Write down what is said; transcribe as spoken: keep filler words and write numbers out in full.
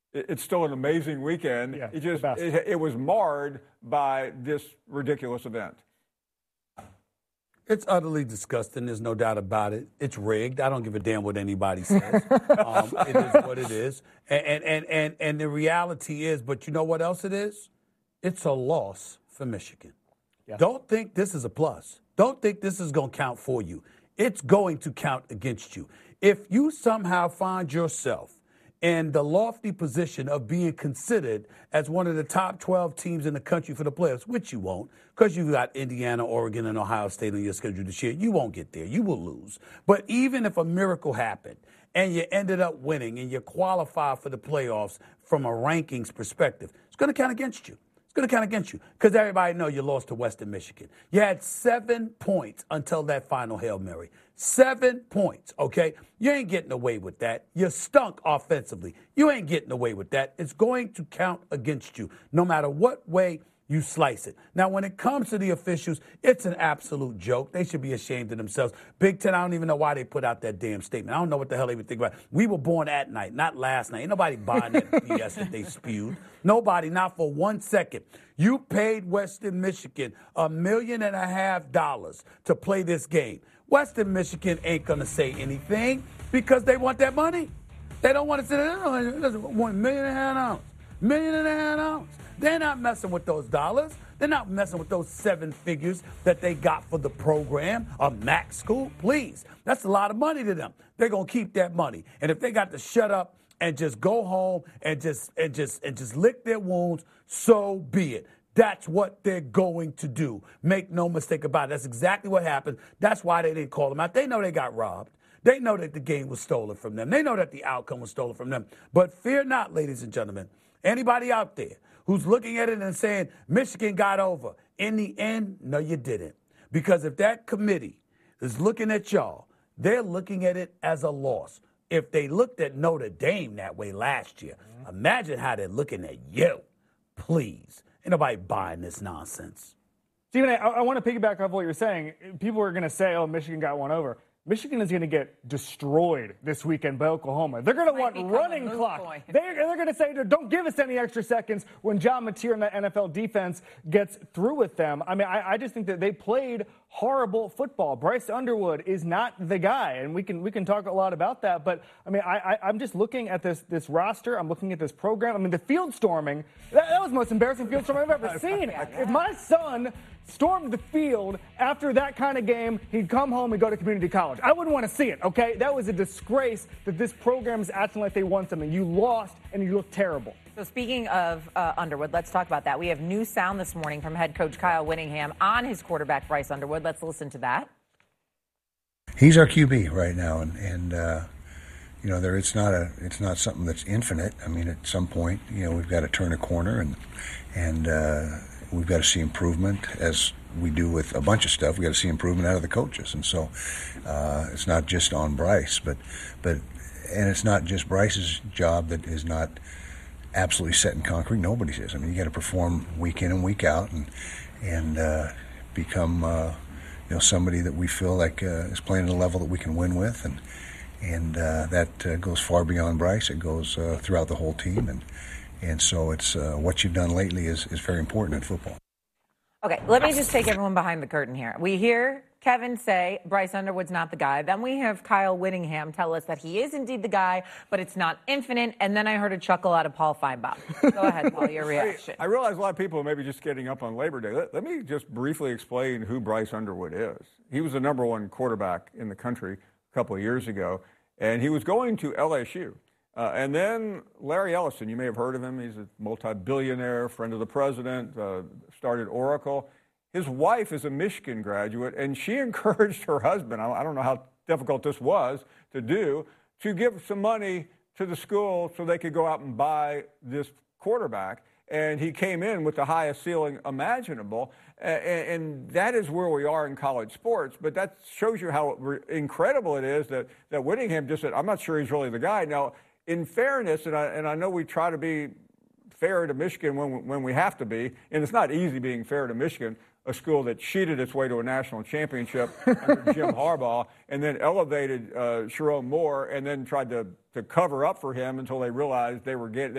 it's still an amazing weekend. Yeah, it just it, it was marred by this ridiculous event. It's utterly disgusting. There's no doubt about it. It's rigged. I don't give a damn what anybody says. um, it is what it is. And, and, and, and, and the reality is, but you know what else it is? It's a loss for Michigan. Yeah. Don't think this is a plus. Don't think this is going to count for you. It's going to count against you. If you somehow find yourself in the lofty position of being considered as one of the top twelve teams in the country for the playoffs, which you won't, because you've got Indiana, Oregon, and Ohio State on your schedule this year. You won't get there. You will lose. But even if a miracle happened and you ended up winning and you qualify for the playoffs from a rankings perspective, it's going to count against you. It's going to count against you because everybody know you lost to Western Michigan. You had seven points until that final Hail Mary. Seven points, okay? You ain't getting away with that. You stunk offensively. You ain't getting away with that. It's going to count against you no matter what way you slice it. Now, when it comes to the officials, it's an absolute joke. They should be ashamed of themselves. Big Ten, I don't even know why they put out that damn statement. I don't know what the hell they even think about it. We were born at night, not last night. Ain't nobody buying that B S that they spewed. Nobody, not for one second. You paid Western Michigan a million and a half dollars to play this game. Western Michigan ain't going to say anything because they want that money. They don't want to say, they don't want a million and a half dollars. Million and a half dollars. They're not messing with those dollars. They're not messing with those seven figures that they got for the program. A MAC school, please. That's a lot of money to them. They're going to keep that money. And if they got to shut up and just go home and just and just and just lick their wounds, so be it. That's what they're going to do. Make no mistake about it. That's exactly what happened. That's why they didn't call them out. They know they got robbed. They know that the game was stolen from them. They know that the outcome was stolen from them. But fear not, ladies and gentlemen. Anybody out there who's looking at it and saying, Michigan got over. In the end, no, you didn't. Because if that committee is looking at y'all, they're looking at it as a loss. If they looked at Notre Dame that way last year, mm-hmm. imagine how they're looking at you. Please. Ain't nobody buying this nonsense. Stephen, I, I want to piggyback off what you're saying. People are going to say, oh, Michigan got one over. Michigan is going to get destroyed this weekend by Oklahoma. They're going to want running clock. They're, they're going to say, don't give us any extra seconds when John Mateer and that N F L defense gets through with them. I mean, I, I just think that they played horrible football. Bryce Underwood is not the guy, and we can we can talk a lot about that. But, I mean, I, I, I'm just looking at this this roster. I'm looking at this program. I mean, the field storming, that, that was the most embarrassing field storming I've ever seen. If my son stormed the field after that kind of game, he'd come home and go to community college. I wouldn't want to see it, okay? That was a disgrace that this program is acting like they won something. You lost, and you look terrible. So speaking of uh, Underwood, let's talk about that. We have new sound this morning from head coach Kyle Whittingham on his quarterback, Bryce Underwood. Let's listen to that. He's our Q B right now, and, and uh, you know, there it's not a it's not something that's infinite. I mean, at some point, you know, we've got to turn a corner, and and uh, we've got to see improvement, as we do with a bunch of stuff. We got to see improvement out of the coaches, and so uh, it's not just on Bryce, but but and it's not just Bryce's job that is not absolutely set in concrete. Nobody's is. I mean, you got to perform week in and week out, and and uh, become uh, you know somebody that we feel like uh, is playing at a level that we can win with, and and uh, that uh, goes far beyond Bryce. It goes uh, throughout the whole team, and and so it's uh, what you've done lately is is very important in football. Okay, let me just take everyone behind the curtain here. We hear Kevin say Bryce Underwood's not the guy. Then we have Kyle Whittingham tell us that he is indeed the guy, but it's not infinite. And then I heard a chuckle out of Paul Feinbaum. Go ahead, Paul, your reaction. I, I realize a lot of people are maybe just getting up on Labor Day. Let, let me just briefly explain who Bryce Underwood is. He was the number one quarterback in the country a couple of years ago, and he was going to L S U. Uh, and then Larry Ellison, you may have heard of him. He's a multi-billionaire, friend of the president, uh, started Oracle. His wife is a Michigan graduate, and she encouraged her husband, I don't know how difficult this was to do, to give some money to the school so they could go out and buy this quarterback. And he came in with the highest ceiling imaginable. And, and that is where we are in college sports. But that shows you how incredible it is that, that Whittingham just said, I'm not sure he's really the guy. Now, in fairness, and I, and I know we try to be fair to Michigan when, when we have to be, and it's not easy being fair to Michigan, a school that cheated its way to a national championship under Jim Harbaugh, and then elevated uh, Sherrone Moore, and then tried to, to cover up for him until they realized they were getting